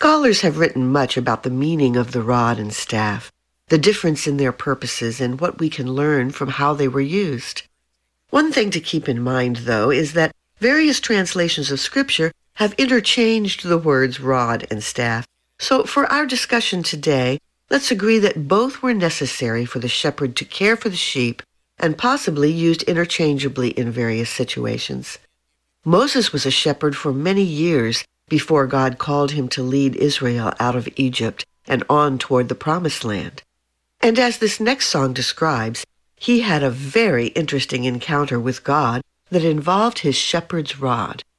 Scholars have written much about the meaning of the rod and staff, the difference in their purposes, and what we can learn from how they were used. One thing to keep in mind, though, is that various translations of Scripture have interchanged the words rod and staff. So for our discussion today, let's agree that both were necessary for the shepherd to care for the sheep and possibly used interchangeably in various situations. Moses was a shepherd for many years before God called him to lead Israel out of Egypt and on toward the Promised Land. And as this next song describes, he had a very interesting encounter with God that involved his shepherd's rod.